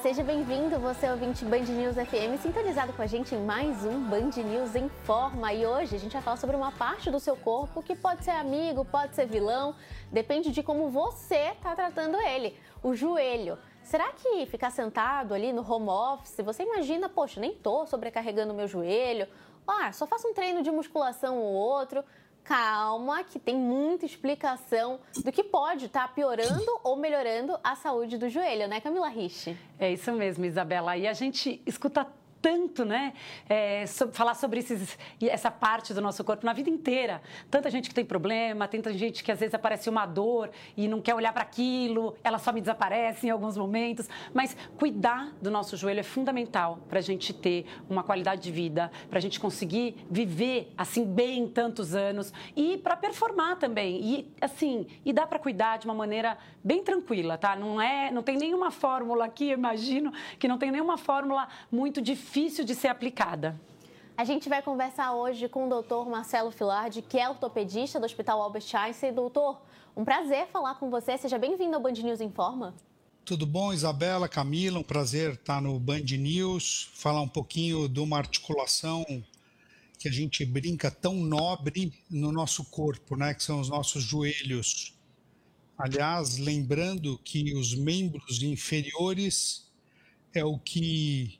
Seja bem-vindo, você ouvinte Band News FM, sintonizado com a gente em mais um Band News em Forma. E hoje a gente vai falar sobre uma parte do seu corpo que pode ser amigo, pode ser vilão, depende de como você está tratando ele, o joelho. Será que ficar sentado ali no home office, você imagina, poxa, nem tô sobrecarregando o meu joelho, só faço um treino de musculação ou outro. Calma, que tem muita explicação do que pode estar piorando ou melhorando a saúde do joelho, né, Camila Rich? É isso mesmo, Isabela. E a gente escuta tanto, né, falar sobre essa parte do nosso corpo na vida inteira. Tanta gente que tem problema, tanta gente que às vezes aparece uma dor e não quer olhar para aquilo, ela só me desaparece em alguns momentos. Mas cuidar do nosso joelho é fundamental para a gente ter uma qualidade de vida, para a gente conseguir viver assim bem tantos anos e para performar também. E dá para cuidar de uma maneira bem tranquila, tá? Não tem nenhuma fórmula aqui, eu imagino que não tem nenhuma fórmula muito difícil de ser aplicada. A gente vai conversar hoje com o doutor Marcelo Filardi, que é ortopedista do Hospital Albert Einstein. Doutor, um prazer falar com você. Seja bem-vindo ao Band News Informa. Tudo bom, Isabela, Camila? Um prazer estar no Band News, falar um pouquinho de uma articulação que a gente brinca tão nobre no nosso corpo, né? Que são os nossos joelhos. Aliás, lembrando que os membros inferiores é o que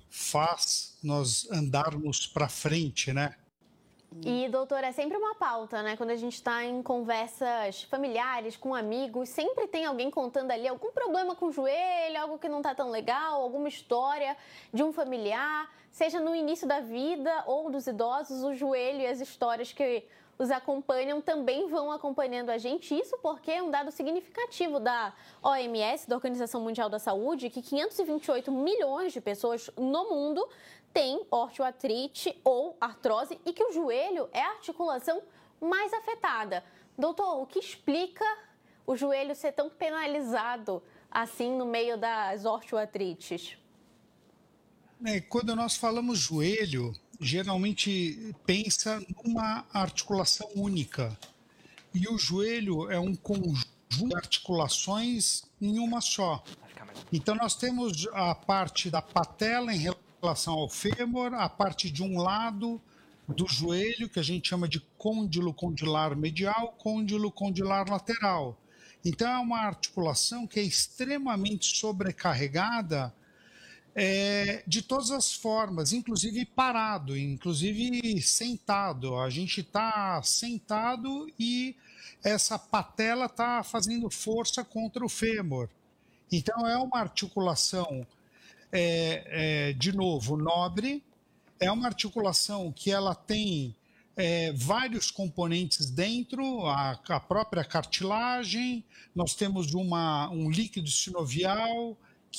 faz nós andarmos para frente, né? E, doutor, é sempre uma pauta, né? Quando a gente está em conversas familiares, com amigos, sempre tem alguém contando ali algum problema com o joelho, algo que não está tão legal, alguma história de um familiar, seja no início da vida ou dos idosos, o joelho e as histórias que os acompanham também vão acompanhando a gente. Isso porque é um dado significativo da OMS, da Organização Mundial da Saúde, que 528 milhões de pessoas no mundo têm osteoartrite ou artrose e que o joelho é a articulação mais afetada. Doutor, o que explica o joelho ser tão penalizado assim no meio das osteoartrites? Quando nós falamos joelho, geralmente pensa numa articulação única. E o joelho é um conjunto de articulações em uma só. Então nós temos a parte da patela em relação ao fêmur, a parte de um lado do joelho, que a gente chama de côndilo condilar medial, côndilo condilar lateral. Então é uma articulação que é extremamente sobrecarregada de todas as formas, inclusive parado, inclusive sentado. A gente está sentado e essa patela está fazendo força contra o fêmur. Então é uma articulação, de novo, nobre, é uma articulação que ela tem vários componentes dentro, a própria cartilagem, nós temos um líquido sinovial,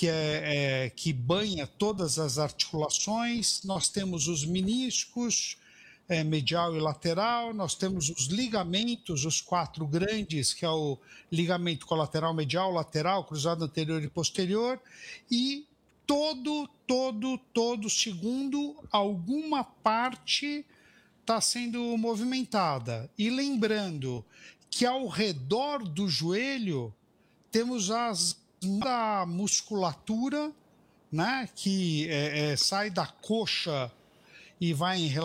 que banha todas as articulações, nós temos os meniscos, medial e lateral, nós temos os ligamentos, os 4 grandes, que é o ligamento colateral medial, lateral, cruzado anterior e posterior, e todo segundo alguma parte está sendo movimentada. E lembrando que ao redor do joelho temos da musculatura, né, que sai da coxa e vai em